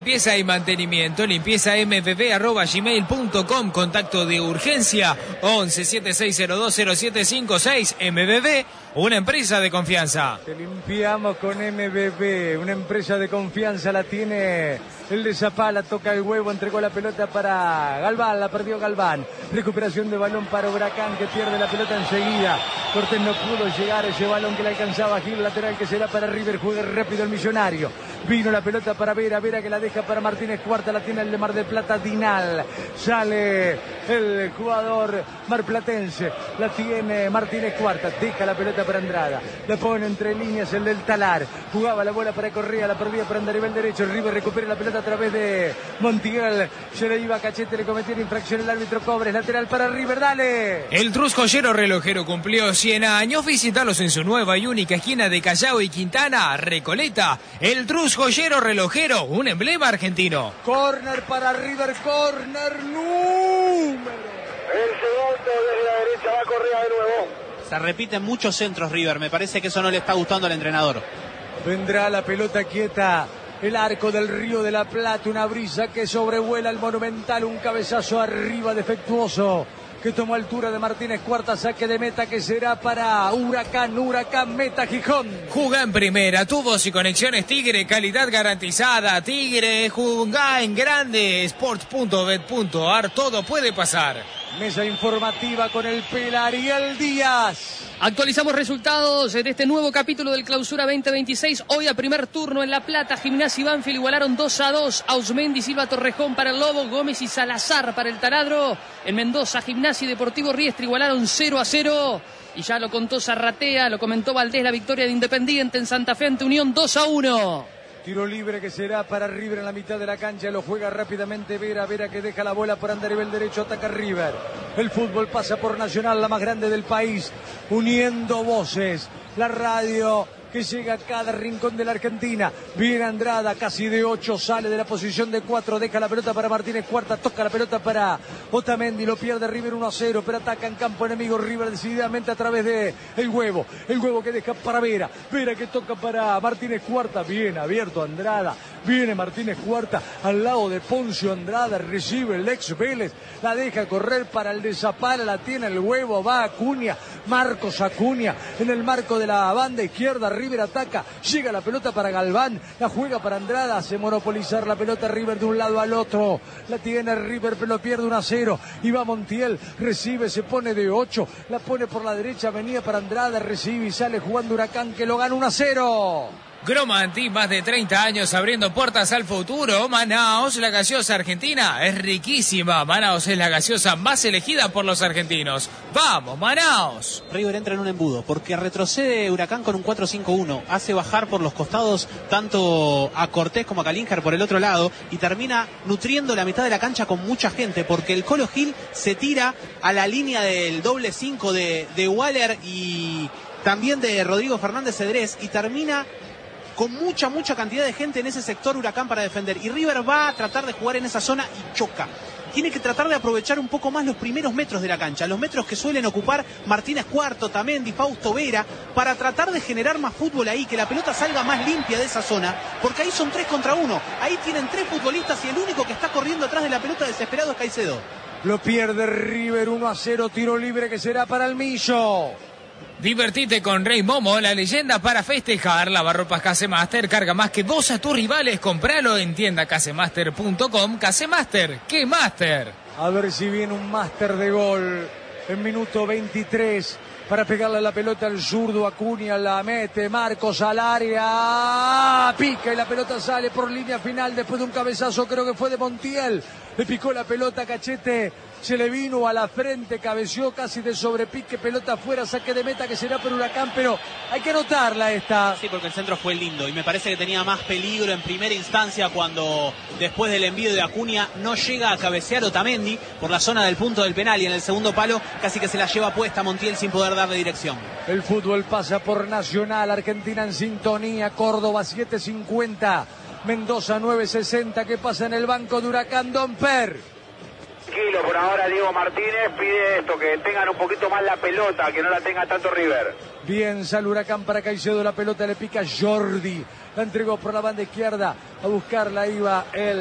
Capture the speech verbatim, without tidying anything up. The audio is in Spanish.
Limpieza y mantenimiento, limpieza m v b arroba gmail punto com, contacto de urgencia once siete seis cero dos cero siete cinco seis. M V B, una empresa de confianza. Te limpiamos con M V B, una empresa de confianza, la tiene el de Zapala, toca el huevo, entregó la pelota para Galván, la perdió Galván. Recuperación de balón para Huracán, que pierde la pelota enseguida. Cortés no pudo llegar a ese balón que le alcanzaba a Gil, lateral que será para River, juega rápido el Millonario. Vino la pelota para Vera, Vera que la deja para Martínez Cuarta, la tiene el de Mar del Plata, Dinal. Sale el jugador marplatense, la tiene Martínez Cuarta, deja la pelota para Andrada, la pone entre líneas el del Talar, jugaba la bola para Correa, la perdía para andar nivel derecho, River recupera la pelota a través de Montiel, se le iba a Cachete, le cometió infracción el árbitro Cobres, lateral para River, dale. El Trus Joyero Relojero cumplió cien años, visítalos en su nueva y única esquina de Callao y Quintana, Recoleta. El Trus Joyero Relojero, un emblema argentino. Corner para River, corner número. El segundo desde la derecha va Correa de nuevo. Se repiten muchos centros River, me parece que eso no le está gustando al entrenador. Vendrá la pelota quieta, el arco del Río de la Plata, una brisa que sobrevuela el Monumental, un cabezazo arriba defectuoso que tomó altura de Martínez Cuarta, saque de meta que será para Huracán, Huracán meta Gijón. Juga en primera, tubos y conexiones Tigre, calidad garantizada. Tigre, juga en grande, sports punto bet punto a r, todo puede pasar. Mesa informativa con el Pela Ariel Díaz. Actualizamos resultados en este nuevo capítulo del Clausura veinte veintiséis. Hoy a primer turno en La Plata, Gimnasia y Banfield igualaron dos a dos. Ausmendi, Silva, Torrejón para el Lobo, Gómez y Salazar para el Taladro. En Mendoza, Gimnasia y Deportivo Riestra igualaron cero a cero. Y ya lo contó Zarratea, lo comentó Valdés, la victoria de Independiente en Santa Fe ante Unión dos a uno. Tiro libre que será para River en la mitad de la cancha, lo juega rápidamente Vera, Vera que deja la bola por andar nivel derecho, ataca River. El fútbol pasa por Nacional, la más grande del país, uniendo voces, la radio que llega a cada rincón de la Argentina. Viene Andrada, casi de ocho, sale de la posición de cuatro, deja la pelota para Martínez Cuarta, toca la pelota para Otamendi, lo pierde River uno a cero, pero ataca en campo enemigo River decididamente a través de el huevo, el huevo que deja para Vera, Vera que toca para Martínez Cuarta, bien abierto Andrada, viene Martínez Cuarta al lado de Poncio Andrada, recibe el ex Vélez, la deja correr para el de Zapala, la tiene el huevo, va Acuña, Marcos Acuña, en el marco de la banda izquierda, River ataca, llega la pelota para Galván, la juega para Andrada, hace monopolizar la pelota River de un lado al otro, la tiene River pero lo pierde uno a cero, y va Montiel, recibe, se pone de ocho, la pone por la derecha, venía para Andrada, recibe y sale jugando Huracán que lo gana uno a cero. Gromanti, más de treinta años abriendo puertas al futuro. Manaos, la gaseosa argentina, es riquísima. Manaos es la gaseosa más elegida por los argentinos. ¡Vamos, Manaos! River entra en un embudo, porque retrocede Huracán con un cuatro cinco uno. Hace bajar por los costados tanto a Cortés como a Calínjar por el otro lado, y termina nutriendo la mitad de la cancha con mucha gente, porque el Colo Gil se tira a la línea del doble cinco de, de Waller y también de Rodrigo Fernández Cedrés, y termina con mucha, mucha cantidad de gente en ese sector Huracán para defender. Y River va a tratar de jugar en esa zona y choca. Tiene que tratar de aprovechar un poco más los primeros metros de la cancha, los metros que suelen ocupar Martínez Cuarto, Otamendi, Fausto Vera, para tratar de generar más fútbol ahí, que la pelota salga más limpia de esa zona, porque ahí son tres contra uno. Ahí tienen tres futbolistas y el único que está corriendo atrás de la pelota desesperado es Caicedo. Lo pierde River uno a cero, tiro libre que será para el Millo. Divertite con Rey Momo, la leyenda para festejar. Lavarropas Casemaster, carga más que vos a tus rivales. Compralo en tienda casemaster punto com. Casemaster, ¿qué Master? A ver si viene un máster de gol en minuto veintitrés para pegarle la pelota al zurdo. Acuña la mete, Marcos al área, pica y la pelota sale por línea final después de un cabezazo, creo que fue de Montiel. Le picó la pelota a Cachete, se le vino a la frente, cabeció casi de sobrepique, pelota afuera, saque de meta que será por Huracán, pero hay que anotarla esta. Sí, porque el centro fue lindo y me parece que tenía más peligro en primera instancia cuando después del envío de Acuña no llega a cabecear Otamendi por la zona del punto del penal, y en el segundo palo casi que se la lleva puesta Montiel sin poder darle dirección. El fútbol pasa por Nacional, Argentina en sintonía, Córdoba siete cincuenta, Mendoza nueve sesenta, que pasa en el banco de Huracán, Don Per. tranquilo por ahora Diego Martínez, pide esto, que tengan un poquito más la pelota, que no la tenga tanto River. Bien, sale Huracán para Caicedo, la pelota le pica Jordi, la entregó por la banda izquierda, a buscarla iba el